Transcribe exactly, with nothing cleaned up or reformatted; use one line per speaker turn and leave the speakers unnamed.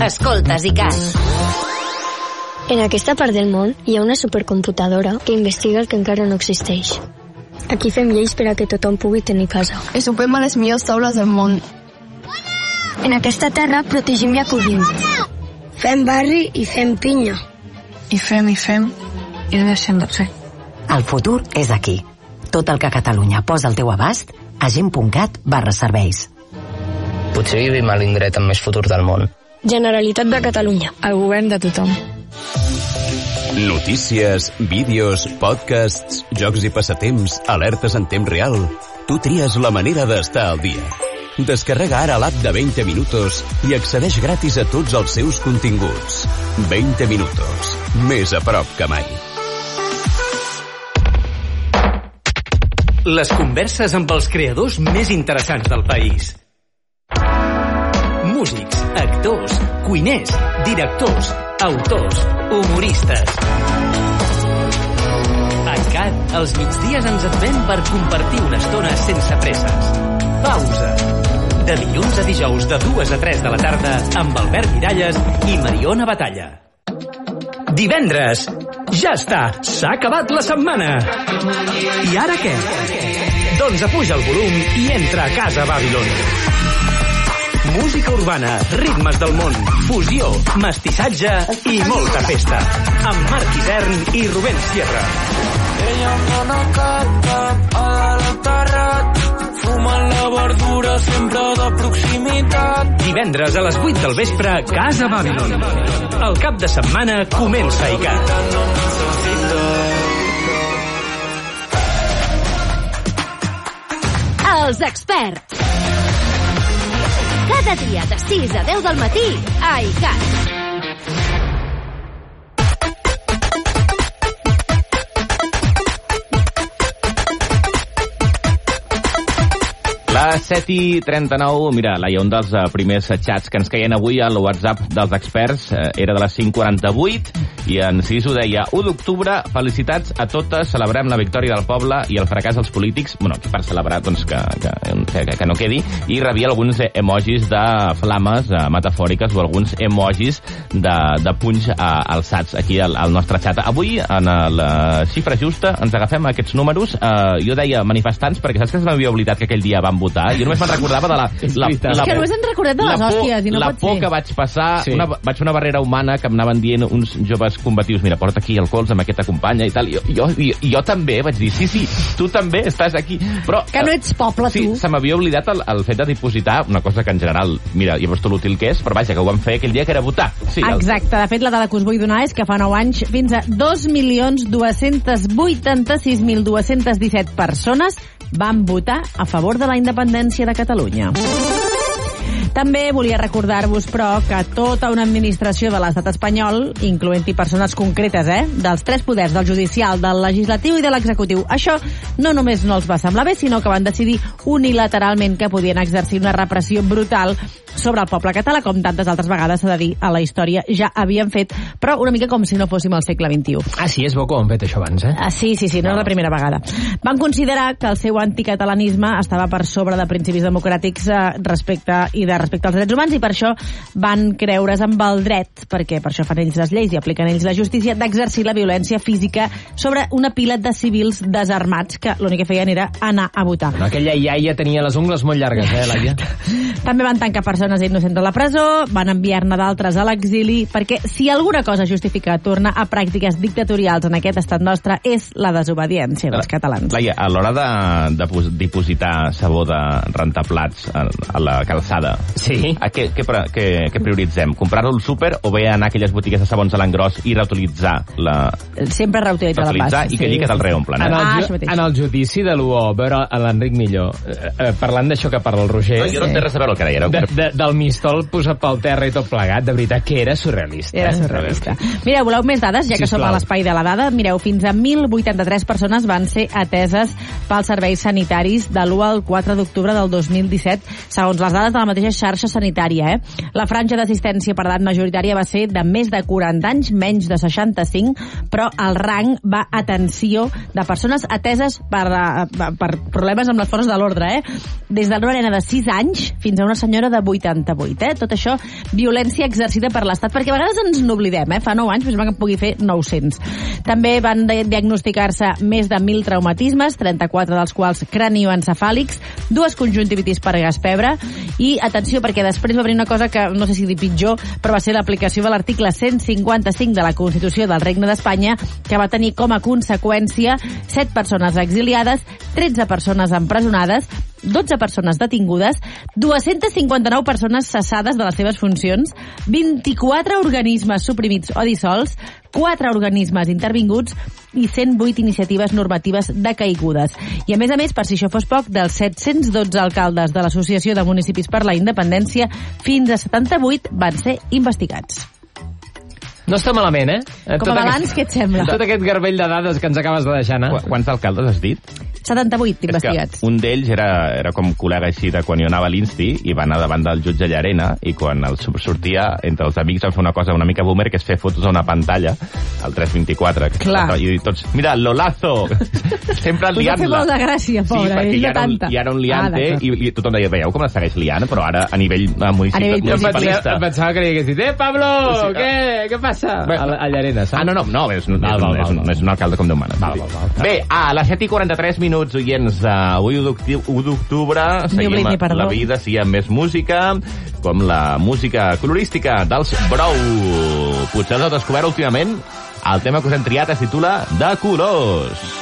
Escoltes I C A S.
En aquesta part del món hi ha una supercomputadora que investiga el que encara no existeix. Aquí fem lleis per a que tothom pugui tenir casa.
I sopem a les millors taules del món.
En aquesta terra protegim i acollim. Fem barri i fem pinya.
I fem i fem i no deixem de fer.
El futur és aquí. Tot el que Catalunya posa al teu abast a gent.cat barra serveis.
Potser vivim a l'indret amb més futur del món.
Generalitat de Catalunya.
El govern de tothom.
Notícies, vídeos, podcasts, jocs i passatemps, alertes en temps real. Tu tries la manera d'estar al dia. Descarrega ara l'app de veinte minutos i accedeix gratis a tots els seus continguts. veinte minutos. Més a prop que mai.
Les converses amb els creadors més interessants del país. Músics, actors, cuiners, directors, autors, humoristes. A C A T, els migdies ens advem per compartir una estona sense presses. Pausa. De dilluns a dijous de dues a tres de la tarda amb Albert Miralles i Mariona Batalla. Divendres. Ja està, s'ha acabat la setmana. I ara què? Doncs apuja el volum i entra a Casa Babylon. Música urbana, ritmes del món, fusió, mestissatge i molta festa. Amb Marc Isern i Rubén Sierra.
Ella fa una cata a dalt terrat, fumant la verdura sempre de proximitat.
Divendres a les vuit del vespre, Casa Babylon. El cap de setmana comença I C A T.
Els experts. Cada dia de sis a deu del matí a I C A T.
Les set i trenta-nou, mira, Laia, un dels uh, primers xats que ens caien avui al WhatsApp dels experts uh, era de les cinc quaranta-vuit i en Cis ho deia: u d'octubre, felicitats a totes, celebrem la victòria del poble i el fracàs dels polítics, bueno, per celebrar, doncs, que, que, que, que no quedi, i rebia alguns emojis de flames uh, metafòriques o alguns emojis de, de punys uh, alçats aquí al, al nostre xat. Avui, en la xifra justa, ens agafem aquests números. Uh, jo deia manifestants, perquè saps que se m'havia oblidat que aquell dia vam votar. Jo només me'n recordava de la... la, la, la
que només ens recordem de les
por,
hòsties, i no
la
pot
por
ser.
que vaig passar,
Sí.
una, vaig fer una barrera humana que em anaven dient uns joves combatius: mira, porta aquí el cols amb aquesta companya i tal. I jo, jo, jo, jo també vaig dir, sí, sí, tu també estàs aquí. Però,
que no ets poble,
sí,
tu.
se m'havia oblidat el, el fet de dipositar, una cosa que en general, mira, llavors tot l'útil que és, però vaja, que ho vam fer aquell dia, que era votar. Sí,
Exacte, de fet la dada que us vull donar és que fa nou anys fins a dos milions dos-cents vuitanta-sis mil dos-cents disset persones van votar a favor de la independència de Catalunya. També volia recordar-vos, però, que tota una administració de l'estat espanyol, incloent-hi persones concretes, eh, dels tres poders, del judicial, del legislatiu i de l'executiu, això no només no els va semblar bé, sinó que van decidir unilateralment que podien exercir una repressió brutal sobre el poble català, com tantes altres vegades, s'ha de dir, a la història ja havien fet, però una mica com si no fóssim al segle vint-i-u.
Ah, sí, és bo que ho han fet això abans, eh?
Ah, sí, sí, sí, no, no és la primera vegada. Van considerar que el seu anticatalanisme estava per sobre de principis democràtics eh, respecte i de respecte als drets humans, i per això van creure's amb el dret, perquè per això fan ells les lleis i apliquen ells la justícia, d'exercir la violència física sobre una pila de civils desarmats que l'únic que feien era anar a votar.
No, aquella iaia tenia les ungles molt llargues, eh, Laia?
També van tancar persones innocents a la presó, van enviar-ne d'altres a l'exili, perquè si alguna cosa justifica tornar a pràctiques dictatorials en aquest estat nostre és la desobediència dels catalans.
Laia, a l'hora de, de dipositar sabó de rentaplats a, a la calçada,
sí.
a què, què, què, què prioritzem? Comprar-lo al súper o bé anar a aquelles botigues de sabons a l'engròs i reutilitzar la...
Sempre reutilitzar la pasta.
I que allí que te'l reomplen. Eh?
En el,
Ah,
ju
això mateix.
en el judici de l'U O, veure a l'Enric Milló, eh, eh, parlant d'això que parla el Roger...
No, jo no té res a veure el que deia.
De, de, del mistol posat pel terra i tot plegat, de veritat que era surrealista.
Era surrealista. Mireu, voleu més dades? Ja que
Sisplau.
som a l'espai de la dada, mireu, fins a mil vuitanta-tres persones van ser ateses pels serveis sanitaris de l'u al quatre d'octubre del dos mil disset, segons les dades de la mateixa xarxa sanitària. Eh? La franja d'assistència per edat majoritària va ser de més de quaranta anys, menys de seixanta-cinc, però el rang va atenció de persones ateses per, per problemes amb les forces de l'ordre. Eh? Des d'una nena de sis anys fins a una senyora de vuitanta-vuit. Eh? Tot això, violència exercida per l'Estat, perquè a vegades ens n'oblidem. Eh? Fa nou anys, pensem que en pugui fer nou-cents. També van diagnosticar-se més de mil traumatismes, trenta-quatre dels quals cranioencefàlics, dues conjuntivitis per gas pebre, i atenció, perquè després va venir una cosa que no sé si dir pitjor, però va ser l'aplicació de l'article cent cinquanta-cinc de la Constitució del Regne d'Espanya, que va tenir com a conseqüència set persones exiliades, tretze persones empresonades, dotze persones detingudes, dues-centes cinquanta-nou persones cessades de les seves funcions, vint-i-quatre organismes suprimits o dissolts, quatre organismes intervinguts i cent vuit iniciatives normatives decaigudes. I a més a més, per si això fos poc, dels set-cents dotze alcaldes de l'Associació de Municipis per la Independència, fins a setanta-vuit van ser investigats.
No està malament, eh?
Com a balanç, aquest, què et sembla?
Tot aquest garbell de dades que ens acabes de deixar anar.
Quants alcaldes has dit?
setanta-vuit investigats.
Un d'ells era, era com col·lega així de quan jo anava a l'Insti i va anar davant del jutge Llarena i quan el sortia, entre els amics van fer una cosa una mica boomer, que és fer fotos a una pantalla, al tres vint-i-quatre.
Clar.
I tots, mira, Lolazo! Sempre liant-la.
Us ha fet molt de gràcia, pobra,
sí,
és de
ja
tanta.
I ara un liante,
ah,
i, i tothom deia, veieu com la segueix liant, però ara a nivell municipal,
a nivell
municipalista.
Em pensava que li hagués dit, eh, Pablo, sí, què, què passa? Bé, a, a Llarena, saps?
Ah, no, no, no, és, val, és, val, és, val, és un alcalde com Déu mana. Val, val, val. Bé, a les set i quaranta-tres minuts, oients, avui u d'octubre seguim la vida, sí, amb més música, com la música colorística dels Brou. Potser els heu descobert últimament. El tema que us hem triat es titula De colors.